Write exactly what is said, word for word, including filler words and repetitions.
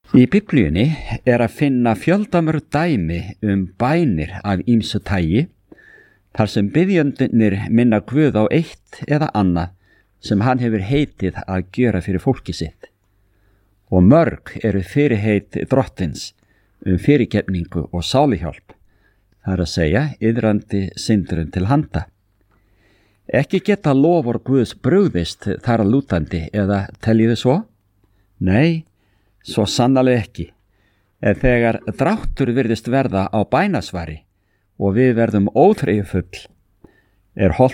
Í Biblíunni er að finna fjöldamörg dæmi um bænir af ýmsu tagi, þar sem biðjendurnir minna Guð á eitt eða annað sem hann hefur heitið að gjöra fyrir fólki sitt. Og mörg eru fyrirheit Drottins um fyrirgefningu og sáluhjálp, það er að segja iðrandi syndurinn til handa. Ekki geta lofur Guðs brugðist þar að lútandi eða teljiði svo? Nei, svo sannarlega ekki. En þegar dráttur virðist verða á bænasvari og við verðum óþreyjufull, er hollt